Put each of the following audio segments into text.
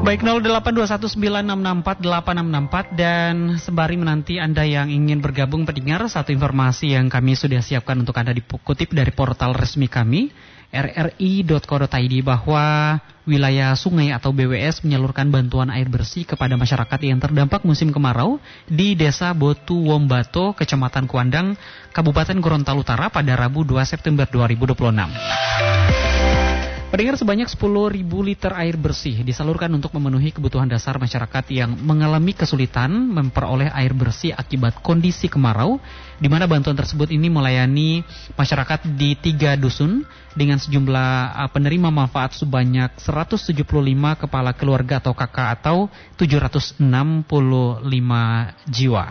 Baik, 082196648664 dan sembari menanti Anda yang ingin bergabung pendengar, satu informasi yang kami sudah siapkan untuk Anda dikutip dari portal resmi kami rri.co.id bahwa wilayah sungai atau BWS menyalurkan bantuan air bersih kepada masyarakat yang terdampak musim kemarau di Desa Botu Wombato, Kecamatan Kuandang, Kabupaten Gorontalo Utara pada Rabu 2 September 2026. Pendengar, sebanyak 10.000 liter air bersih disalurkan untuk memenuhi kebutuhan dasar masyarakat yang mengalami kesulitan memperoleh air bersih akibat kondisi kemarau, di mana bantuan tersebut ini melayani masyarakat di 3 dusun dengan sejumlah penerima manfaat sebanyak 175 kepala keluarga atau KK atau 765 jiwa.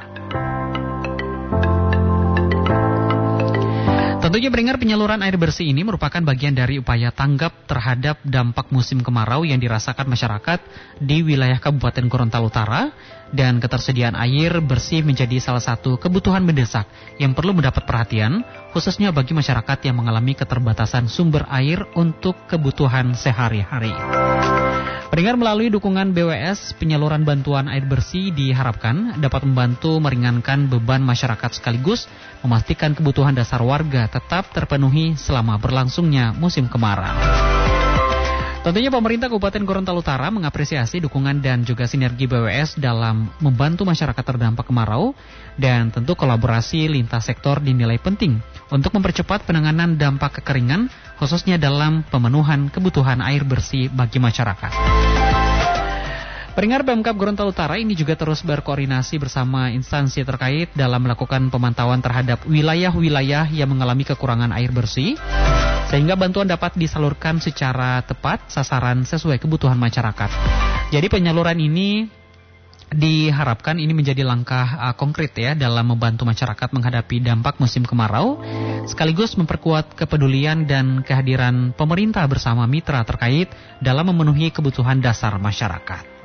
Tentunya pendengar, penyaluran air bersih ini merupakan bagian dari upaya tanggap terhadap dampak musim kemarau yang dirasakan masyarakat di wilayah Kabupaten Gorontalo Utara, dan ketersediaan air bersih menjadi salah satu kebutuhan mendesak yang perlu mendapat perhatian, khususnya bagi masyarakat yang mengalami keterbatasan sumber air untuk kebutuhan sehari-hari. Pendengar, melalui dukungan BWS, penyaluran bantuan air bersih diharapkan dapat membantu meringankan beban masyarakat sekaligus memastikan kebutuhan dasar warga tetap terpenuhi selama berlangsungnya musim kemarau. Tentunya pemerintah Kabupaten Gorontalo Utara mengapresiasi dukungan dan juga sinergi BWS dalam membantu masyarakat terdampak kemarau, dan tentu kolaborasi lintas sektor dinilai penting untuk mempercepat penanganan dampak kekeringan, khususnya dalam pemenuhan kebutuhan air bersih bagi masyarakat. Pendengar, Pemkab Gorontalo Utara ini juga terus berkoordinasi bersama instansi terkait dalam melakukan pemantauan terhadap wilayah-wilayah yang mengalami kekurangan air bersih, sehingga bantuan dapat disalurkan secara tepat sasaran sesuai kebutuhan masyarakat. Jadi penyaluran ini diharapkan ini menjadi langkah konkret ya dalam membantu masyarakat menghadapi dampak musim kemarau, sekaligus memperkuat kepedulian dan kehadiran pemerintah bersama mitra terkait dalam memenuhi kebutuhan dasar masyarakat.